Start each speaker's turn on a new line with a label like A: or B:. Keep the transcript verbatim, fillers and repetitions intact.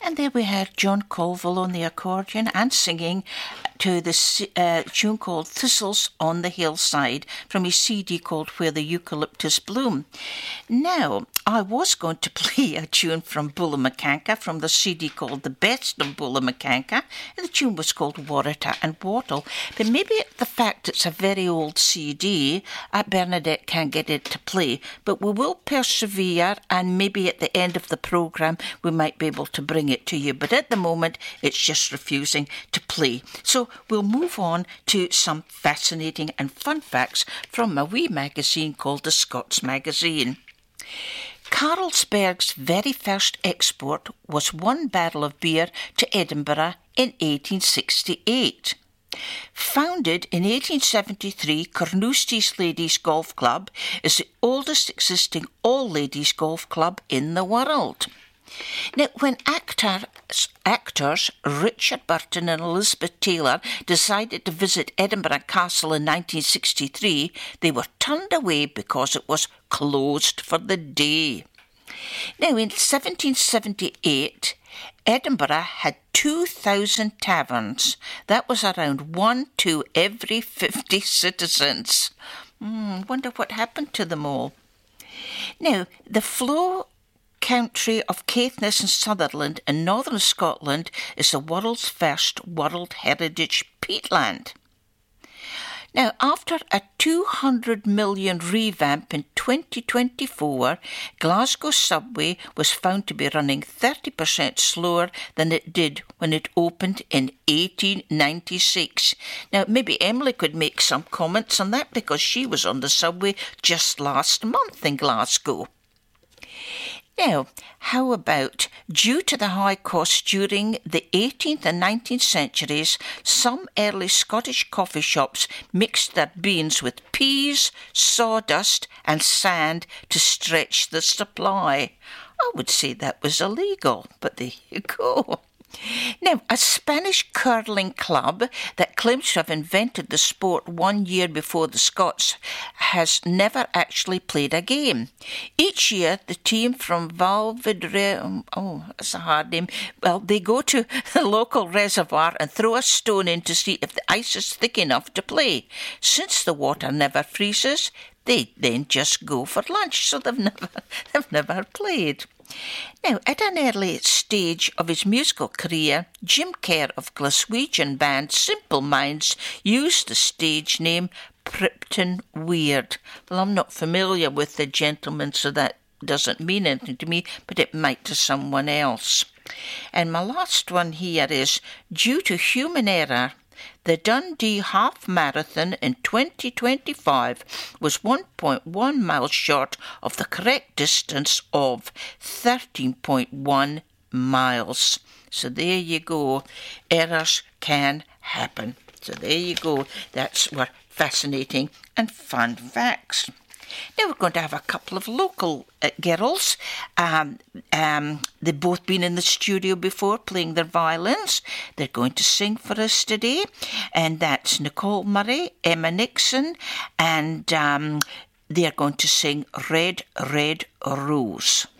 A: And there we heard John Colville on the accordion and singing to the uh, tune called Thistles on the Hillside from his C D called Where the Eucalyptus Bloom. Now, I was going to play a tune from Bullamakanka from the C D called The Best of Bullamakanka, and the tune was called Warrata and Wattle. But maybe the fact it's a very old C D, uh, Bernadette can't get it to play. But we will persevere, and maybe at the end of the programme we might be able to bring it to you. But at the moment, it's just refusing to play. So we'll move on to some fascinating and fun facts from a wee magazine called the Scots Magazine. Carlsberg's very first export was one barrel of beer to Edinburgh in eighteen sixty-eight. Founded in eighteen seventy-three, Carnousties Ladies Golf Club is the oldest existing all-ladies golf club in the world. Now, when actors, actors Richard Burton and Elizabeth Taylor decided to visit Edinburgh Castle in nineteen sixty-three, they were turned away because it was closed for the day. Now, in seventeen seventy-eight, Edinburgh had two thousand taverns. That was around one to every fifty citizens. Hmm, wonder what happened to them all. Now, the flow country of Caithness and Sutherland in northern Scotland is the world's first World Heritage peatland. Now, after a two hundred million revamp in twenty twenty-four, Glasgow subway was found to be running thirty percent slower than it did when it opened in eighteen ninety-six. Now, maybe Emily could make some comments on that because she was on the subway just last month in Glasgow. Now, how about, due to the high costs during the eighteenth and nineteenth centuries, some early Scottish coffee shops mixed their beans with peas, sawdust and sand to stretch the supply. I would say that was illegal, but there you go. Now, a Spanish curling club that claims to have invented the sport one year before the Scots has never actually played a game. Each year, the team from Valvidre, oh, that's a hard name, well, they go to the local reservoir and throw a stone in to see if the ice is thick enough to play. Since the water never freezes, they then just go for lunch, so they've never, they've never played. Now, at an early stage of his musical career, Jim Kerr of Glaswegian band Simple Minds used the stage name Pripton Weird. Well, I'm not familiar with the gentleman, so that doesn't mean anything to me, but it might to someone else. And my last one here is, due to human error, the Dundee Half Marathon in twenty twenty-five was one point one miles short of the correct distance of thirteen point one miles. So there you go. Errors can happen. So there you go. That's were fascinating and fun facts. Now we're going to have a couple of local uh, girls. Um, um, they've both been in the studio before playing their violins. They're going to sing for us today. And that's Nicole Murray, Emma Nixon, and um, they're going to sing Red, Red Rose.